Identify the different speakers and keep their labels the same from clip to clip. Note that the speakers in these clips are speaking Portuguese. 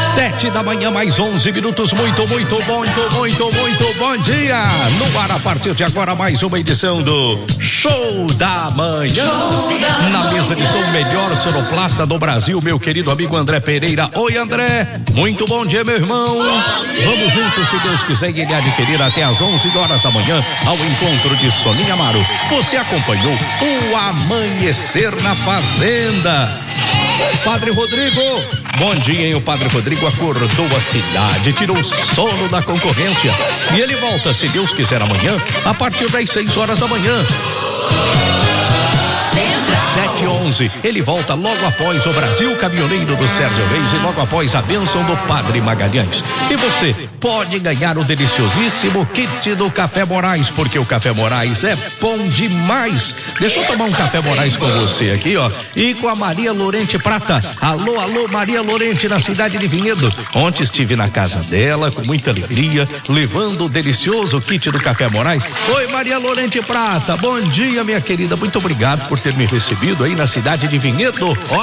Speaker 1: 7h, mais 11 minutos. Muito bom dia. No ar, a partir de agora, mais uma edição do Show da Manhã. Na mesa de som, melhor sonoplasta do Brasil, meu querido amigo André Pereira. Oi, André. Muito bom dia, meu irmão. Vamos juntos, se Deus quiser, ele adquirir até às 11 horas da manhã, ao encontro de Soninha Amaro. Você acompanhou o Amanhecer na Fazenda. Padre Rodrigo, bom dia, hein? O Padre Rodrigo acordou a cidade, tirou o sono da concorrência e ele volta, se Deus quiser, amanhã, a partir das 6 horas da manhã. 7h11, ele volta logo após o Brasil Caminhoneiro do Sérgio Reis e logo após a bênção do Padre Magalhães. E você pode ganhar o deliciosíssimo kit do Café Moraes, porque o Café Moraes é bom demais. Deixa eu tomar um Café Moraes com você aqui, ó, e com a Maria Lorente Prata. Alô, Maria Lorente, na cidade de Vinhedo. Ontem estive na casa dela com muita alegria, levando o delicioso kit do Café Moraes. Oi, Maria Lorente Prata, bom dia, minha querida, muito obrigado por ter me recebido aí na cidade de Vinhedo, ó.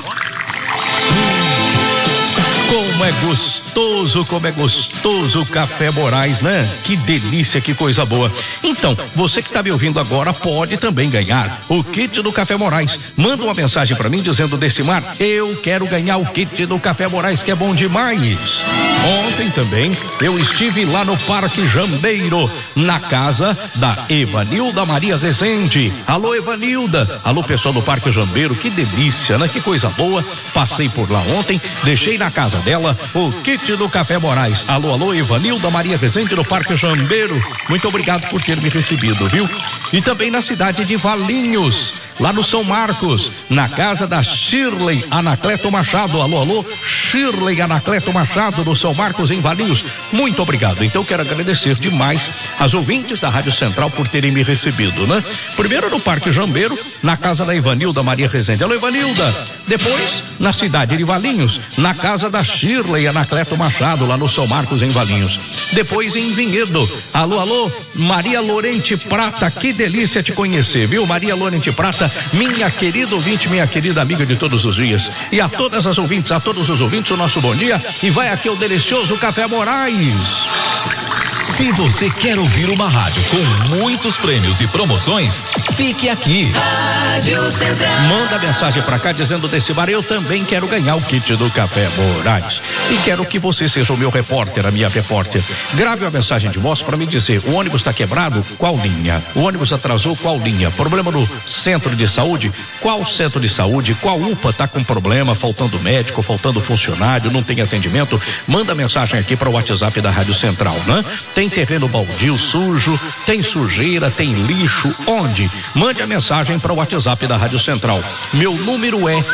Speaker 1: Como é gostoso o Café Moraes, né? Que delícia, que coisa boa. Então, você que tá me ouvindo agora pode também ganhar o kit do Café Moraes. Manda uma mensagem pra mim dizendo: Decimar, eu quero ganhar o kit do Café Moraes, que é bom demais. Ontem também eu estive lá no Parque Jambeiro, na casa da Evanilda Maria Rezende. Alô, Evanilda. Alô, pessoal do Parque Jambeiro, que delícia, né? Que coisa boa. Passei por lá ontem, deixei na casa dela o kit do Café Moraes. Alô, Evanilda Maria Rezende do Parque Jambeiro. Muito obrigado por ter me recebido, viu? E também na cidade de Valinhos, lá no São Marcos, na casa da Shirley Anacleto Machado. Alô, Shirley Anacleto Machado do São Marcos, em Valinhos. Muito obrigado. Então quero agradecer demais aos ouvintes da Rádio Central por terem me recebido, né? Primeiro no Parque Jambeiro, na casa da Evanilda Maria Rezende. Alô, Evanilda. Depois, na cidade de Valinhos, na casa da Shirley Anacleto Machado, lá no São Marcos, em Valinhos. Depois em Vinhedo. Alô, Maria Lorente Prata, que delícia te conhecer, viu? Maria Lorente Prata, minha querida ouvinte, minha querida amiga de todos os dias. E a todas as ouvintes, a todos os ouvintes, o nosso bom dia. E vai aqui o delicioso Café Moraes.
Speaker 2: Se você quer ouvir uma rádio com muitos prêmios e promoções, fique aqui.
Speaker 3: Rádio Central.
Speaker 1: Manda mensagem pra cá dizendo: Decimar, eu também quero ganhar o kit do Café Moraes. E quero que você seja o meu repórter, a minha repórter. Grave uma mensagem de voz pra me dizer: o ônibus tá quebrado? Qual linha? O ônibus atrasou? Qual linha? Problema no centro de saúde? Qual centro de saúde? Qual UPA tá com problema? Faltando médico, faltando funcionário, não tem atendimento? Manda mensagem aqui para o WhatsApp da Rádio Central, né? Tem terreno baldio sujo, tem sujeira, tem lixo, onde? Mande a mensagem para o WhatsApp da Rádio Central. Meu número é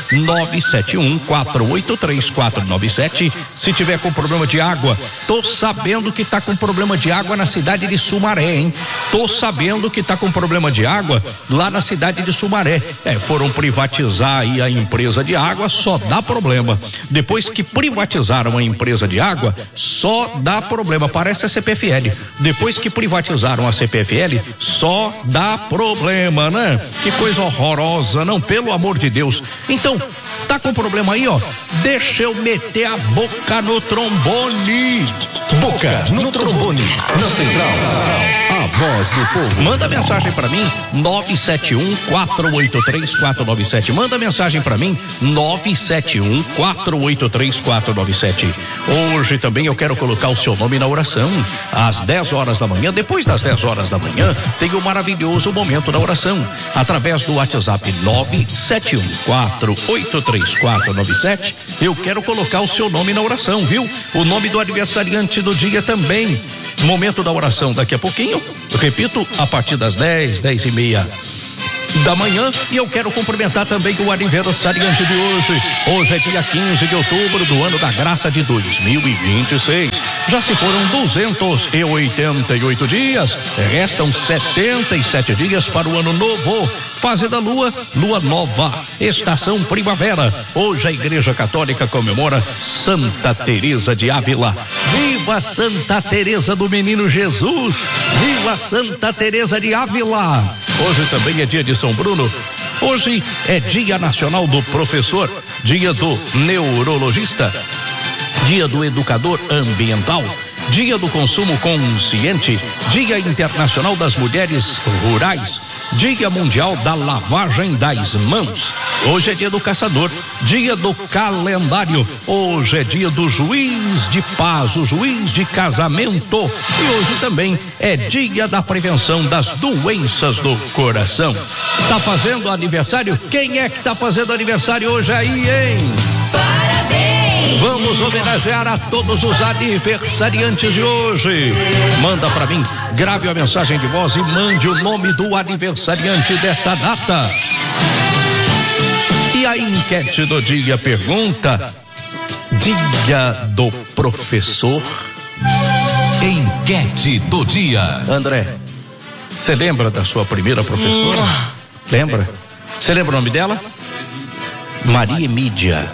Speaker 1: 971-483-497. Se tiver com problema de água, tô sabendo que tá com problema de água na cidade de Sumaré, hein? Tô sabendo que tá com problema de água lá na cidade de Sumaré. Foram privatizar aí a empresa de água, só dá problema. Depois que privatizaram a empresa de água, só dá problema. Parece a CPFL. Depois que privatizaram a CPFL, só dá problema, né? Que coisa horrorosa, não, pelo amor de Deus. Então, tá com problema aí, ó? Deixa eu meter a boca no trombone.
Speaker 2: Boca no trombone, na Central. A voz do povo.
Speaker 1: Manda mensagem pra mim, 971-483-497. Manda mensagem pra mim, 971-483-497. Hoje também eu quero colocar o seu nome na oração. Às 10 horas da manhã, depois das 10 horas da manhã, tem o maravilhoso momento da oração. Através do WhatsApp 971-483-497, eu quero colocar o seu nome na oração, viu? O nome do aniversariante do dia também. Momento da oração daqui a pouquinho, eu repito, a partir das 10h30 da manhã. E eu quero cumprimentar também o aniversariante de hoje. Hoje é dia 15 de outubro do ano da graça de 2026. Já se foram 288 dias, restam 77 dias para o ano novo. Fase da lua, lua nova, estação primavera. Hoje a Igreja Católica comemora Santa Teresa de Ávila. Viva Santa Teresa do Menino Jesus! Viva Santa Teresa de Ávila! Hoje também é dia de São Bruno. Hoje é Dia Nacional do Professor, dia do Neurologista. Dia do Educador Ambiental, Dia do Consumo Consciente, Dia Internacional das Mulheres Rurais, Dia Mundial da Lavagem das Mãos. Hoje é dia do caçador, dia do calendário. Hoje é dia do juiz de paz, o juiz de casamento. E hoje também é dia da prevenção das doenças do coração. Tá fazendo aniversário? Quem é que tá fazendo aniversário hoje aí, hein?
Speaker 3: Parabéns!
Speaker 1: Vamos homenagear a todos os aniversariantes de hoje. Manda pra mim, grave a mensagem de voz e mande o nome do aniversariante dessa data. E a enquete do dia pergunta: dia do professor.
Speaker 2: Enquete do dia.
Speaker 1: André, você lembra da sua primeira professora? Lembra? Você lembra o nome dela? Maria Emídia.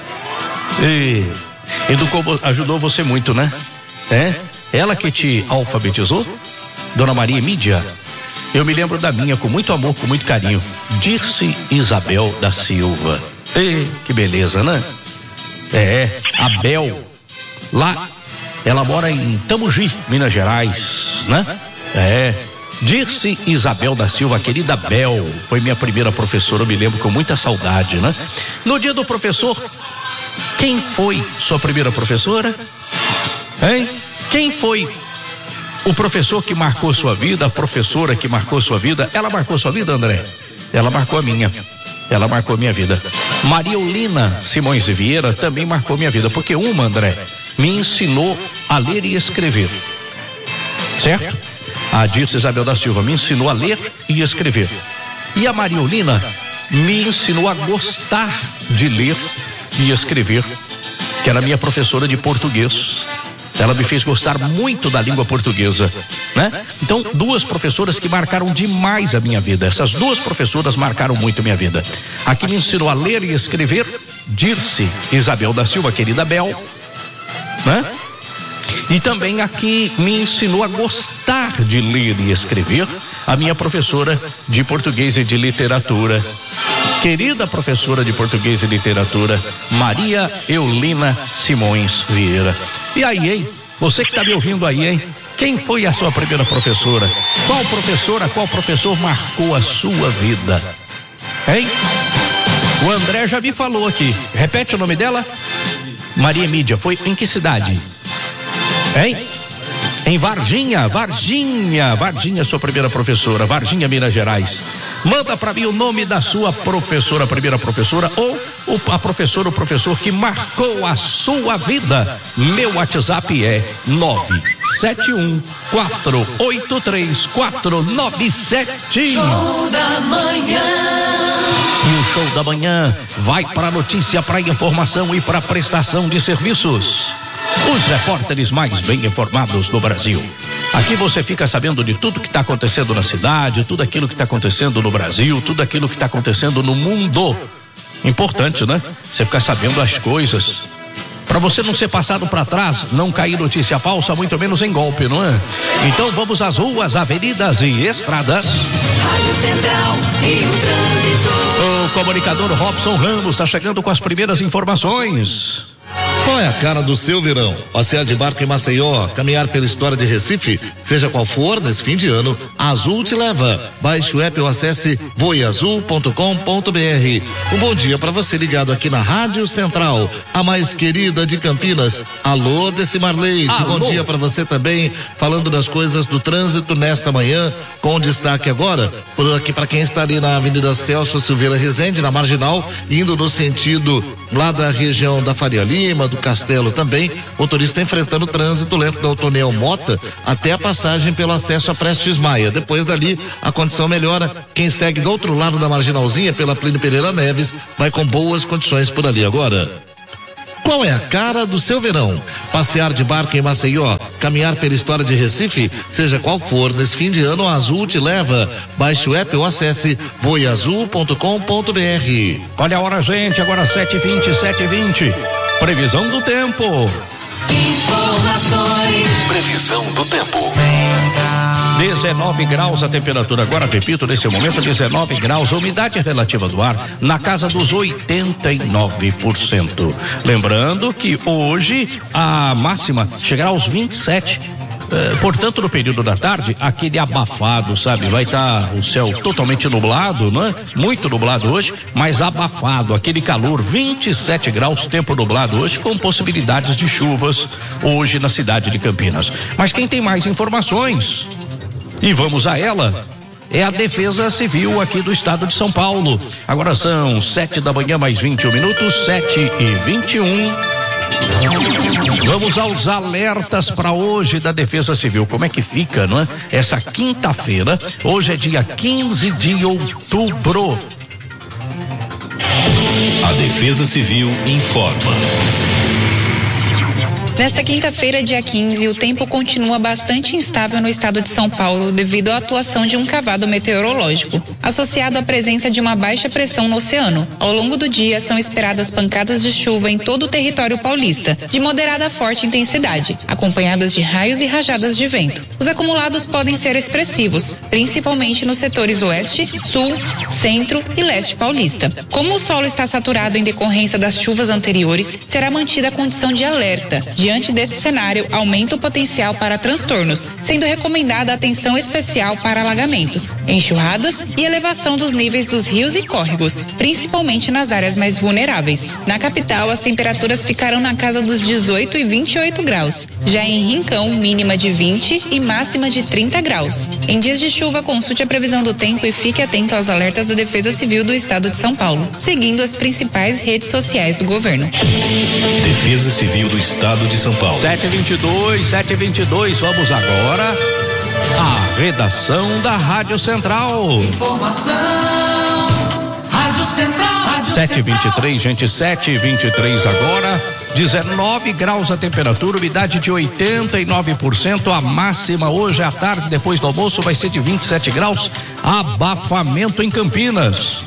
Speaker 1: Educou, ajudou você muito, né? É? Ela que te alfabetizou? Dona Maria Emídia? Eu me lembro da minha com muito amor, com muito carinho. Dirce Isabel da Silva. Que beleza, né? A Bel. Lá, ela mora em Tamugi, Minas Gerais, né? Dirce Isabel da Silva, querida Bel, foi minha primeira professora, eu me lembro com muita saudade, né? No dia do professor, quem foi sua primeira professora? Hein? Quem foi o professor que marcou sua vida, a professora que marcou sua vida? Ela marcou sua vida, André? Ela marcou a minha. Ela marcou a minha vida. Maria Eulina Simões e Vieira também marcou minha vida, porque uma, André, me ensinou a ler e escrever. Certo? A Dirce Isabel da Silva me ensinou a ler e escrever. E a Maria Eulina me ensinou a gostar de ler e escrever, que era minha professora de português. Ela me fez gostar muito da língua portuguesa, né? Então, duas professoras que marcaram demais a minha vida. Essas duas professoras marcaram muito a minha vida. A que me ensinou a ler e escrever, Dirce Isabel da Silva, querida Bel, né? E também a que me ensinou a gostar de ler e escrever, a minha professora de português e de literatura, querida professora de português e literatura, Maria Eulina Simões Vieira. E aí, hein? Você que está me ouvindo aí, hein? Quem foi a sua primeira professora? Qual professora, qual professor marcou a sua vida? Hein? O André já me falou aqui. Repete o nome dela? Maria Emídia. Foi em que cidade? Hein? Em Varginha, sua primeira professora, Varginha, Minas Gerais. Manda pra mim o nome da sua professora, primeira professora, ou a professora, o professor que marcou a sua vida. Meu WhatsApp é 971483497.
Speaker 3: Show da manhã.
Speaker 1: E o Show da Manhã vai para a notícia, para a informação e para a prestação de serviços. Os repórteres mais bem informados do Brasil. Aqui você fica sabendo de tudo que está acontecendo na cidade, tudo aquilo que está acontecendo no Brasil, tudo aquilo que está acontecendo no mundo. Importante, né? Você ficar sabendo as coisas. Para você não ser passado para trás, não cair notícia falsa, muito menos em golpe, não é? Então vamos às ruas, avenidas e estradas.
Speaker 3: Rádio Central e o trânsito.
Speaker 1: O comunicador Robson Ramos está chegando com as primeiras informações.
Speaker 4: Qual é a cara do seu verão? Passear de barco em Maceió, caminhar pela história de Recife, seja qual for, nesse fim de ano, a Azul te leva. Baixe o app ou acesse voeazul.com.br. Um bom dia para você ligado aqui na Rádio Central, a mais querida de Campinas. Alô, Decimar Leite.
Speaker 1: Alô.
Speaker 4: Bom dia para você também, falando das coisas do trânsito nesta manhã, com destaque agora, por aqui para quem está ali na Avenida Celso Silveira Rezende, na Marginal, indo no sentido lá da região da Faria Lima, do Castelo também, motorista enfrentando o trânsito lento da Autonel Mota até a passagem pelo acesso a Prestes Maia. Depois dali, a condição melhora. Quem segue do outro lado da Marginalzinha, pela Plínio Pereira Neves, vai com boas condições por ali agora. Qual é a cara do seu verão? Passear de barco em Maceió, caminhar pela história de Recife, seja qual for, nesse fim de ano a Azul te leva. Baixe o app ou acesse voeazul.com.br.
Speaker 1: Olha a hora, gente, agora 7h20, 7h20. Previsão do tempo.
Speaker 3: Informações.
Speaker 2: Previsão do tempo.
Speaker 3: Central.
Speaker 1: 19 graus a temperatura agora, repito, nesse momento 19 graus, a umidade relativa do ar na casa dos 89%. Lembrando que hoje a máxima chegará aos 27. Portanto, no período da tarde, aquele abafado, sabe? Vai estar o céu totalmente nublado, não é? Muito nublado hoje, mas abafado, aquele calor, 27 graus, tempo nublado hoje, com possibilidades de chuvas hoje na cidade de Campinas. Mas quem tem mais informações, e vamos a ela, é a Defesa Civil aqui do estado de São Paulo. Agora são 7 da manhã, mais 21 minutos, 7h21. Vamos aos alertas para hoje da Defesa Civil. Como é que fica, não é? Essa quinta-feira, hoje é dia 15 de outubro.
Speaker 2: A Defesa Civil informa.
Speaker 5: Nesta quinta-feira, dia 15, o tempo continua bastante instável no estado de São Paulo devido à atuação de um cavado meteorológico, associado à presença de uma baixa pressão no oceano. Ao longo do dia, são esperadas pancadas de chuva em todo o território paulista, de moderada a forte intensidade, acompanhadas de raios e rajadas de vento. Os acumulados podem ser expressivos, principalmente nos setores oeste, sul, centro e leste paulista. Como o solo está saturado em decorrência das chuvas anteriores, será mantida a condição de alerta. Diante desse cenário, aumenta o potencial para transtornos, sendo recomendada atenção especial para alagamentos, enxurradas e elevação dos níveis dos rios e córregos, principalmente nas áreas mais vulneráveis. Na capital, as temperaturas ficarão na casa dos 18 e 28 graus. Já em Rincão, mínima de 20 e máxima de 30 graus. Em dias de chuva, consulte a previsão do tempo e fique atento aos alertas da Defesa Civil do Estado de São Paulo, seguindo as principais redes sociais do governo.
Speaker 2: Defesa Civil do Estado de São Paulo.
Speaker 1: 7h22, vamos agora à redação da Rádio Central.
Speaker 3: Informação, Rádio Central.
Speaker 1: 7h23, gente, 7h23 agora, 19 graus a temperatura, umidade de 89%, a máxima hoje à tarde, depois do almoço, vai ser de 27 graus, abafamento em Campinas.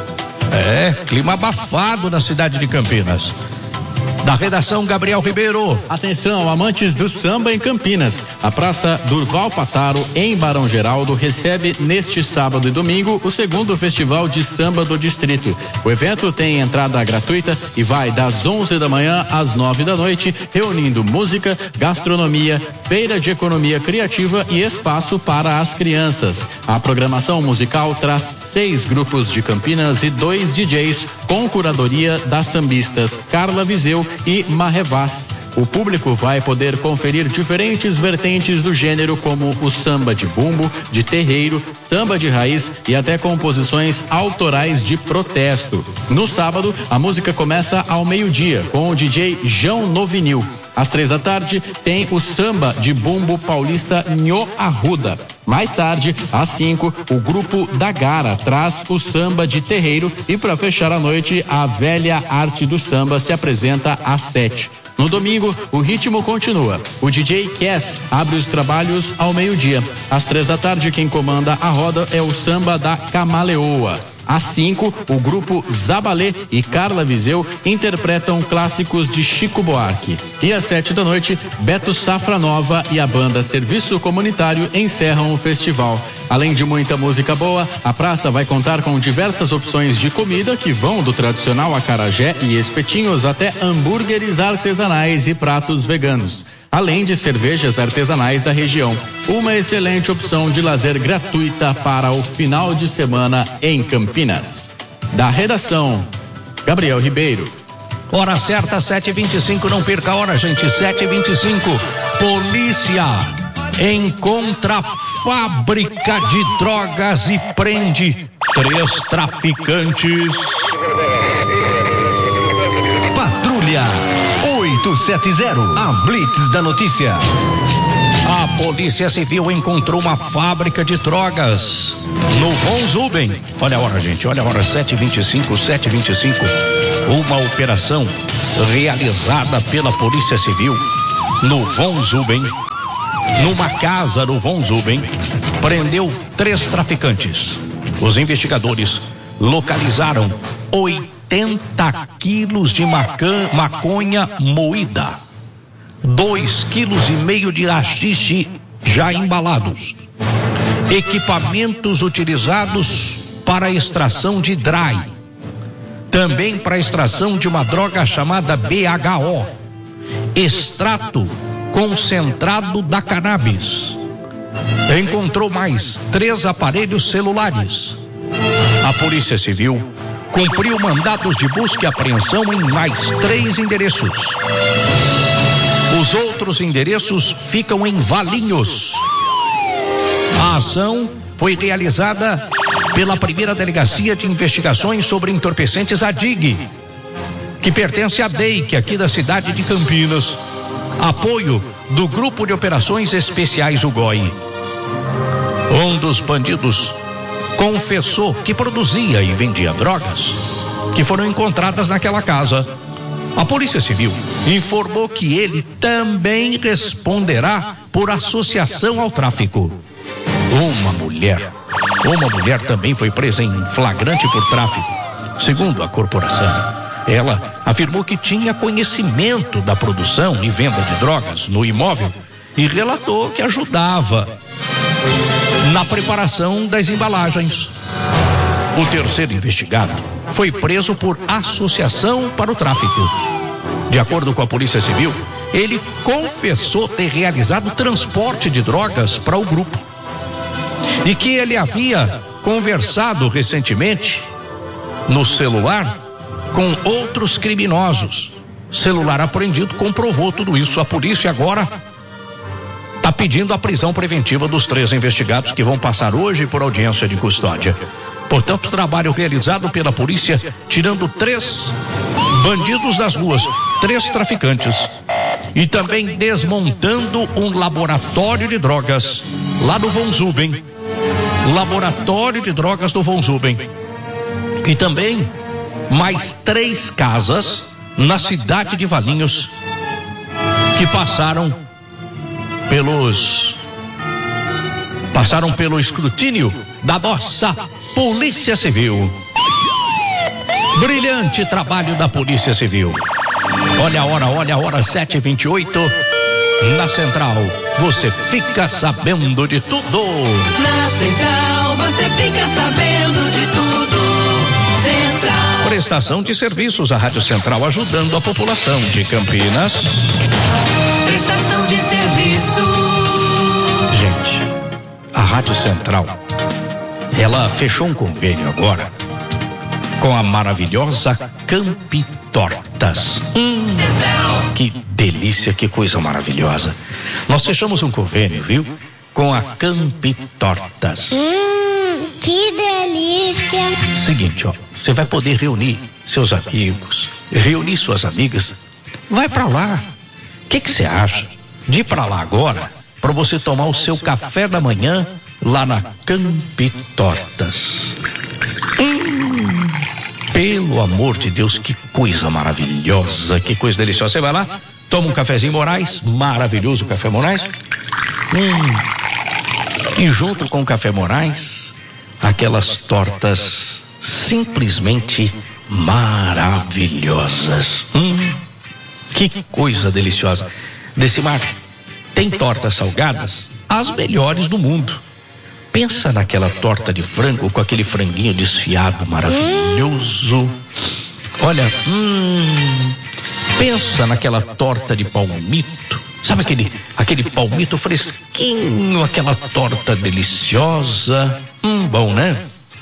Speaker 1: Clima abafado na cidade de Campinas. Da redação, Gabriel Ribeiro.
Speaker 6: Atenção, amantes do samba em Campinas. A Praça Durval Pataro, em Barão Geraldo, recebe neste sábado e domingo o segundo Festival de Samba do Distrito. O evento tem entrada gratuita e vai das 11 da manhã às 9 da noite, reunindo música, gastronomia, feira de economia criativa e espaço para as crianças. A programação musical traz 6 grupos de Campinas e 2 DJs, com curadoria das sambistas Carla Viseu e Marrevaz. O público vai poder conferir diferentes vertentes do gênero, como o samba de bumbo, de terreiro, samba de raiz e até composições autorais de protesto. No sábado, a música começa ao meio-dia com o DJ João Novinil. Às 3 da tarde, tem o samba de bumbo paulista Nho Arruda. Mais tarde, às 5, o grupo da Gara traz o samba de terreiro e, para fechar a noite, a velha arte do samba se apresenta às 7. No domingo, o ritmo continua. O DJ Cass abre os trabalhos ao meio-dia. Às 3 da tarde, quem comanda a roda é o samba da Camaleoa. Às 5, o grupo Zabalê e Carla Viseu interpretam clássicos de Chico Buarque. E às 7 da noite, Beto Safra Nova e a banda Serviço Comunitário encerram o festival. Além de muita música boa, a praça vai contar com diversas opções de comida que vão do tradicional acarajé e espetinhos até hambúrgueres artesanais e pratos veganos, além de cervejas artesanais da região. Uma excelente opção de lazer gratuita para o final de semana em Campinas. Da redação, Gabriel Ribeiro.
Speaker 1: Hora certa, 7h25, não perca a hora, gente, 7h25. Polícia encontra fábrica de drogas e prende 3 traficantes.
Speaker 7: Patrulha 870, a Blitz da notícia.
Speaker 1: A Polícia Civil encontrou uma fábrica de drogas no Von Zuben. Olha a hora, gente, olha a hora, 7h25. Uma operação realizada pela Polícia Civil no Von Zuben, numa casa no Von Zuben, prendeu 3 traficantes. Os investigadores localizaram 80 quilos de maconha moída, 2,5 quilos de haxixe já embalados, equipamentos utilizados para a extração de dry, também para a extração de uma droga chamada BHO, extrato concentrado da cannabis. Encontrou mais 3 aparelhos celulares. A Polícia Civil cumpriu mandados de busca e apreensão em mais 3 endereços. Os outros endereços ficam em Valinhos. A ação foi realizada pela primeira Delegacia de Investigações sobre Entorpecentes, a DIG, que pertence à DEIC, aqui da cidade de Campinas. Apoio do Grupo de Operações Especiais UGOI. Um dos bandidos confessou que produzia e vendia drogas que foram encontradas naquela casa. A Polícia Civil informou que ele também responderá por associação ao tráfico. Uma mulher também foi presa em flagrante por tráfico. Segundo a corporação, ela afirmou que tinha conhecimento da produção e venda de drogas no imóvel e relatou que ajudava na preparação das embalagens. O terceiro investigado foi preso por associação para o tráfico. De acordo com a Polícia Civil, ele confessou ter realizado transporte de drogas para o grupo e que ele havia conversado recentemente no celular com outros criminosos. Celular apreendido comprovou tudo isso. A polícia agora está pedindo a prisão preventiva dos 3 investigados que vão passar hoje por audiência de custódia. Portanto, trabalho realizado pela polícia, tirando 3 bandidos das ruas, 3 traficantes, e também desmontando um laboratório de drogas lá no Von Zuben. Laboratório de drogas do Von Zuben. E também mais 3 casas na cidade de Valinhos que passaram pelo escrutínio da nossa Polícia Civil. Brilhante trabalho da Polícia Civil. Olha a hora, 7h28. Na Central, você fica sabendo de tudo.
Speaker 3: Na Central, você fica sabendo de tudo. Central.
Speaker 1: Prestação de serviços, a Rádio Central ajudando a população de Campinas.
Speaker 3: Prestação de serviço.
Speaker 1: Gente, a Rádio Central, ela fechou um convênio agora com a maravilhosa Campitortas. Que delícia, que coisa maravilhosa. Nós fechamos um convênio, viu? Com a Campitortas.
Speaker 8: Que delícia.
Speaker 1: Seguinte, ó, você vai poder reunir seus amigos, reunir suas amigas. Vai pra lá. O que você acha de ir pra lá agora para você tomar o seu café da manhã lá na Campitortas? Pelo amor de Deus, que coisa maravilhosa, que coisa deliciosa. Você vai lá, toma um cafezinho Moraes, maravilhoso o café Moraes. E junto com o café Moraes, aquelas tortas simplesmente maravilhosas. Que coisa deliciosa. Decimar, tem tortas salgadas, as melhores do mundo. Pensa naquela torta de frango com aquele franguinho desfiado maravilhoso. Olha, pensa naquela torta de palmito. Sabe aquele palmito fresquinho, aquela torta deliciosa. Bom, né?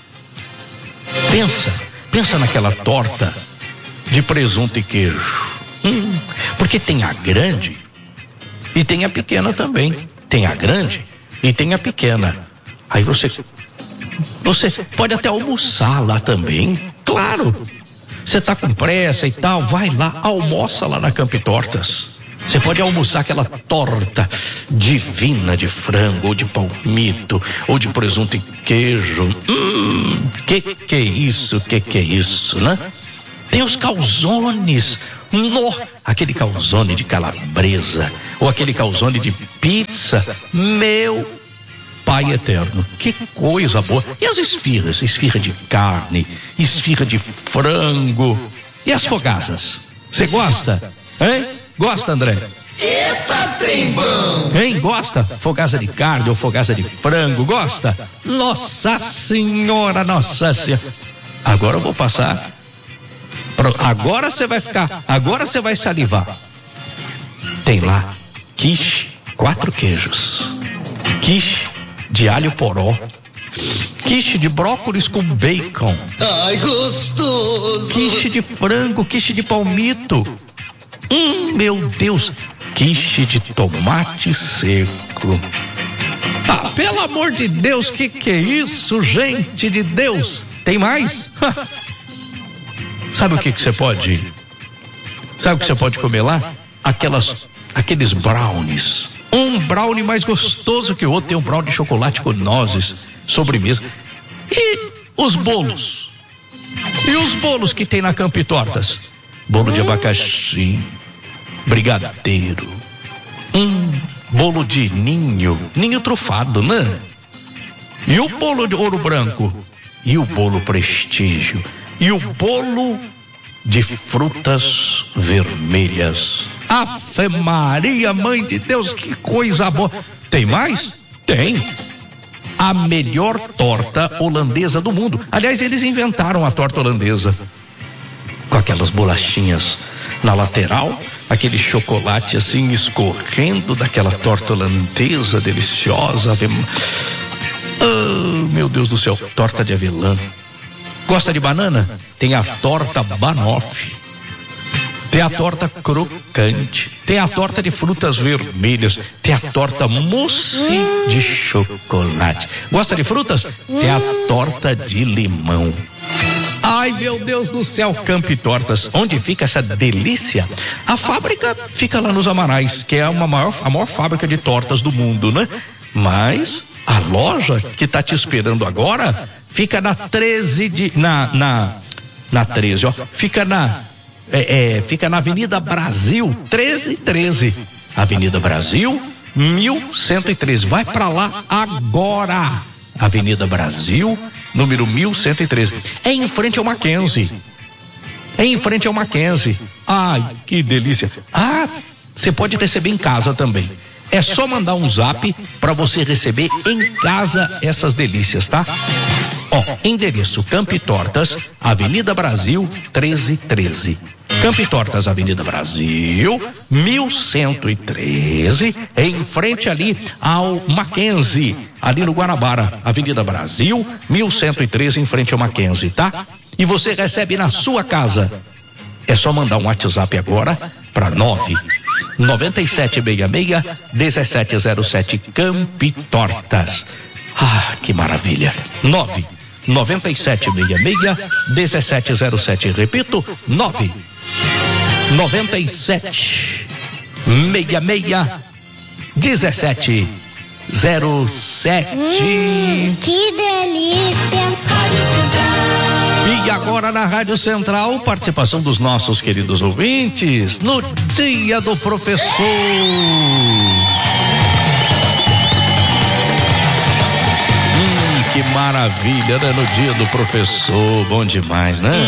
Speaker 1: Pensa naquela torta de presunto e queijo. Porque tem a grande e tem a pequena também. Tem a grande e tem a pequena. Aí você pode até almoçar lá também, claro. Você tá com pressa e tal, vai lá, almoça lá na Campitortas. Você pode almoçar aquela torta divina de frango, ou de palmito, ou de presunto e queijo. Que é isso, né? Tem os calzones, aquele calzone de calabresa, ou aquele calzone de pizza, meu Pai eterno, que coisa boa. E as esfirras, esfirra de carne, esfirra de frango. E as fogazas? Você gosta? Hein? Gosta, André?
Speaker 7: Eita, trem bom!
Speaker 1: Hein? Gosta? Fogaça de carne ou fogaça de frango? Gosta? Nossa Senhora, Nossa Senhora. Agora eu vou passar. Agora você vai salivar. Tem lá quiche, 4 queijos. Quiche de alho poró. Quiche de brócolis com bacon.
Speaker 4: Ai, gostoso.
Speaker 1: Quiche de frango, quiche de palmito. Meu Deus. Quiche de tomate seco. Ah, pelo amor de Deus, que é isso, gente de Deus? Tem mais? Sabe o que você pode? Sabe o que você pode comer lá? Aqueles brownies. Um brownie mais gostoso que o outro. Tem um brownie de chocolate com nozes, sobremesa. E os bolos? E os bolos que tem na Campo e Tortas? Bolo de abacaxi, brigadeiro, bolo de ninho trufado, né? E o bolo de ouro branco? E o bolo prestígio? E o bolo de frutas vermelhas? Ave Maria, Mãe de Deus, que coisa boa! Tem mais? Tem. A melhor torta holandesa do mundo. Aliás, eles inventaram a torta holandesa. Com aquelas bolachinhas na lateral, aquele chocolate assim escorrendo daquela torta holandesa deliciosa. Oh, meu Deus do céu, torta de avelã. Gosta de banana? Tem a torta banoffee. Tem a torta crocante. Tem a torta de frutas vermelhas. Tem a torta mousse de chocolate. Gosta de frutas? Tem a torta de limão. Ai, meu Deus do céu, Campo e Tortas. Onde fica essa delícia? A fábrica fica lá nos Amarais, que é a maior fábrica de tortas do mundo, né? Mas a loja que tá te esperando agora fica na 13 na 13, ó. Fica na Avenida Brasil 1313. Avenida Brasil 1113. Vai pra lá agora. Avenida Brasil, número 1113. É em frente ao Mackenzie. Ai, que delícia. Ah, você pode receber em casa também. É só mandar um zap para você receber em casa essas delícias, tá? Ó, endereço Campo e Tortas, Avenida Brasil 1313. Campo e Tortas, Avenida Brasil 1113, em frente ali ao Mackenzie, ali no Guanabara. Avenida Brasil 1113, em frente ao Mackenzie, tá? E você recebe na sua casa. É só mandar um WhatsApp agora para 99766-1707 Campo e Tortas. Ah, que maravilha. 99766-1707. Repito, 99766-1707.
Speaker 8: Que delícia.
Speaker 3: Rádio Central.
Speaker 1: E agora na Rádio Central, participação dos nossos queridos ouvintes no Dia do Professor. Que maravilha, né? No Dia do Professor, bom demais, né?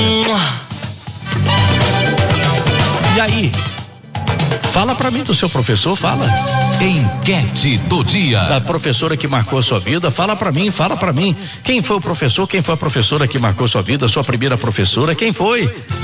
Speaker 1: E aí? Fala pra mim do seu professor, fala.
Speaker 2: Enquete do dia.
Speaker 1: Da professora que marcou a sua vida, fala pra mim. Quem foi o professor, quem foi a professora que marcou a sua vida, sua primeira professora, quem foi?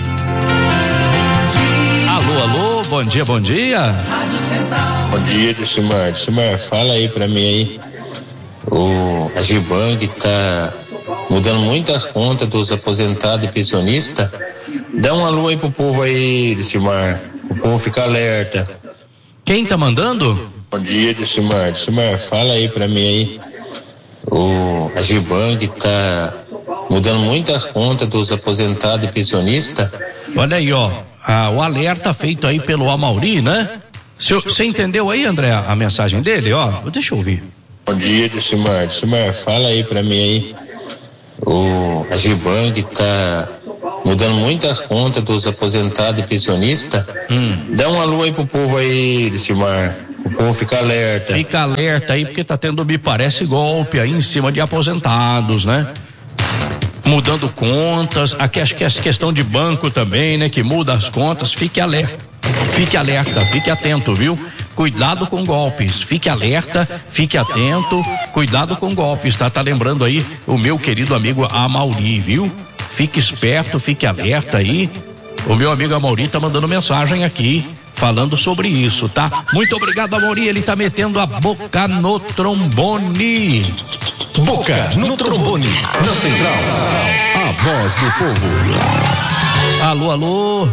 Speaker 1: Alô, bom dia.
Speaker 9: Bom dia, Dilcimar. Fala aí pra mim aí. A Gibang tá mudando muitas contas dos aposentados e pensionistas. Dá um alô aí pro povo aí, Dilcimar. O povo fica alerta.
Speaker 1: Quem tá mandando?
Speaker 9: Bom dia, Dilcimar. Fala aí pra mim aí. A Gibang tá mudando muitas contas dos aposentados e pensionistas.
Speaker 1: Olha aí, ó. O alerta feito aí pelo Amauri, né? Você entendeu aí, André, a mensagem dele? Ó, deixa eu ouvir.
Speaker 9: Bom dia, Dilcimar. Fala aí pra mim aí. A Gibang tá mudando muitas contas dos aposentados e pensionistas. Dá um alô aí pro povo aí, Dilcimar. O povo fica alerta.
Speaker 1: Fica alerta aí, porque tá tendo, me parece, golpe aí em cima de aposentados, né? Mudando contas, aqui acho que é questão de banco também, né? Que muda as contas, fique alerta, fique atento, viu? cuidado com golpes, fique alerta, fique atento, cuidado com golpes, tá lembrando aí o meu querido amigo Amauri, viu? Fique esperto, fique alerta aí, o meu amigo Amauri tá mandando mensagem aqui, falando sobre isso, tá? Muito obrigado, Amauri, ele tá metendo a boca no trombone.
Speaker 7: Boca no trombone, na central, a voz do povo.
Speaker 1: Alô, alô.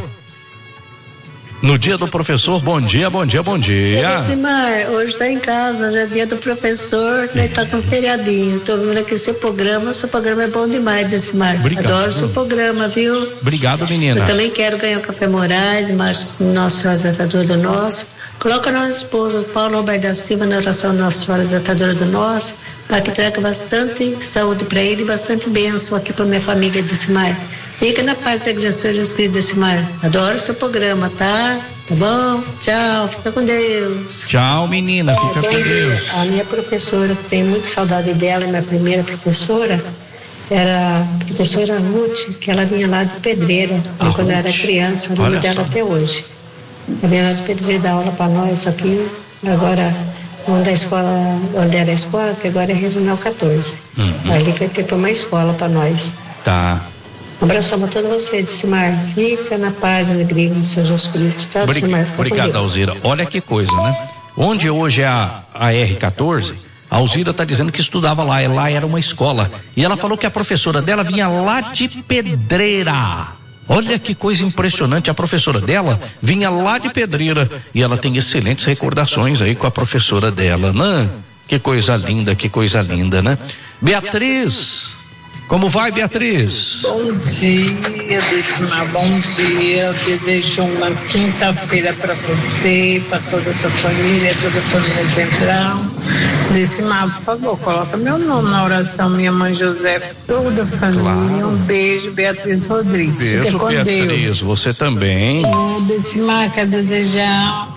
Speaker 1: No dia do professor, bom dia, bom dia, bom dia.
Speaker 10: Edicimar, hoje tá em casa, hoje é dia do professor, né? Tá com feriadinho. Tô vendo aqui seu programa é bom demais, Edicimar. Adoro seu programa, viu?
Speaker 1: Obrigado, menina.
Speaker 10: Eu também quero ganhar o Café Moraes, Nossa Senhora Exaltadora do Nosso. Coloca a nossa esposa, Paulo Roberto da Silva, na oração Nossa Senhora Exaltadora do Nosso, para que traga bastante saúde para ele e bastante bênção aqui para minha família, Edicimar. Fica na paz da Igreja de Jesus Cristo, Edicimar. Adoro seu programa, tá? Tá bom? Tchau, fica com Deus.
Speaker 1: Tchau, menina, fica com Deus.
Speaker 10: A minha professora, que tenho muita saudade dela, minha primeira professora, era a professora Ruth, que ela vinha lá de Pedreira, quando eu era criança, o nome dela até hoje. Ela vinha lá de Pedreira dar aula para nós aqui, agora onde era a escola, que agora é Regional 14. Ali vai ter para uma escola para nós.
Speaker 1: Tá.
Speaker 10: Um abração para todos vocês, Edicimar. Fica na paz e alegria do Senhor Jesus Cristo. Tchau, Edicimar.
Speaker 1: Obrigado, Alzira. Olha que coisa, né? Onde hoje é a R14, a Alzira está dizendo que estudava lá. Lá era uma escola. E ela falou que a professora dela vinha lá de Pedreira. Olha que coisa impressionante, a professora dela vinha lá de Pedreira e ela tem excelentes recordações aí com a professora dela, né? Que coisa linda, né? Beatriz, como vai, Beatriz?
Speaker 11: Bom dia, Edicimar, bom dia. Eu desejo uma quinta-feira para você, para toda a sua família, toda a família central. Edicimar, por favor, coloca meu nome na oração, minha mãe José, toda a família. Claro. Um beijo, Beatriz Rodrigues.
Speaker 1: Beijo,
Speaker 11: fica com
Speaker 1: Beatriz,
Speaker 11: Deus.
Speaker 1: Você também.
Speaker 11: Edicimar, quero desejar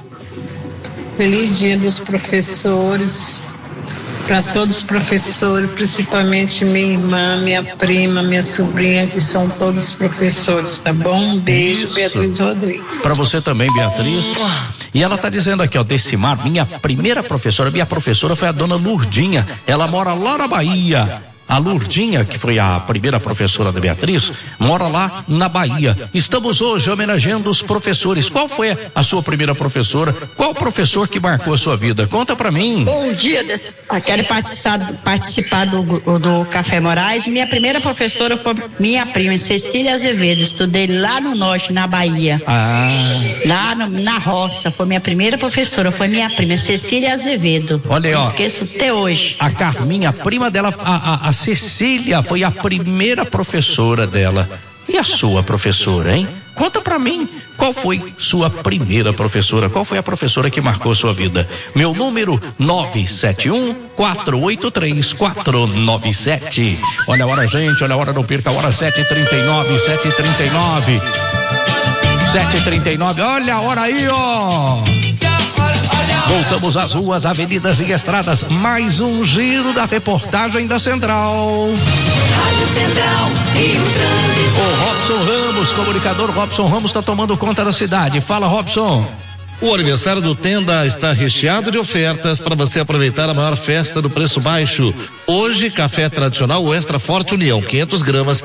Speaker 11: feliz dia dos professores, para todos os professores, principalmente minha irmã, minha prima, minha sobrinha, que são todos professores, tá bom? Um beijo, Beatriz Rodrigues.
Speaker 1: Para você também, Beatriz. E ela tá dizendo aqui, ó, Decimar, minha professora foi a dona Lurdinha, ela mora lá na Bahia. A Lurdinha, que foi a primeira professora da Beatriz, mora lá na Bahia. Estamos hoje homenageando os professores. Qual foi a sua primeira professora? Qual professor que marcou a sua vida? Conta pra mim.
Speaker 12: Bom dia, quero participar do Café Moraes. Minha primeira professora foi minha prima, Cecília Azevedo. Estudei lá no norte, na Bahia. Lá na roça, foi minha primeira professora, foi minha prima, Cecília Azevedo.
Speaker 1: Olha aí, ó.
Speaker 12: Não esqueço até hoje.
Speaker 1: A Carminha, a prima dela, a Cecília foi a primeira professora dela. E a sua professora, hein? Conta pra mim, qual foi sua primeira professora? Qual foi a professora que marcou sua vida? Meu número 971-483-497. Olha a hora, gente, olha a hora, não perca a hora, 7h39, 7h39, olha a hora aí, ó. Voltamos às ruas, avenidas e estradas. Mais um giro da reportagem da Central.
Speaker 3: Rádio Central e o trânsito.
Speaker 1: O Robson Ramos, comunicador Robson Ramos, está tomando conta da cidade. Fala, Robson.
Speaker 4: O aniversário do Tenda está recheado de ofertas para você aproveitar a maior festa do preço baixo. Hoje, café tradicional o Extra Forte União, 500 gramas,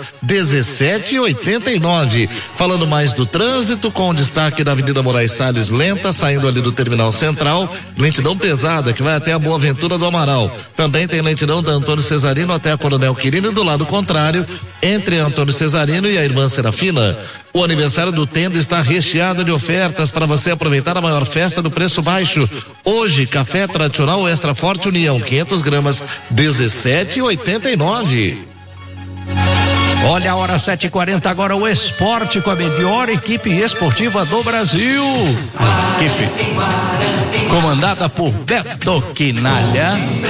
Speaker 4: 17,89. Falando mais do trânsito, com destaque da Avenida Moraes Salles lenta, saindo ali do Terminal Central, lentidão pesada que vai até a Boa Ventura do Amaral. Também tem lentidão da Antônio Cesarino até a Coronel Quirino e do lado contrário, entre Antônio Cesarino e a Irmã Serafina. O aniversário do Tenda está recheado de ofertas para você aproveitar a maior festa do preço baixo. Hoje, café tradicional Extra Forte União, 500 gramas, 17,89.
Speaker 1: Olha a hora, 7h40, agora o esporte com a melhor equipe esportiva do Brasil. A equipe comandada por Beto Quinalha.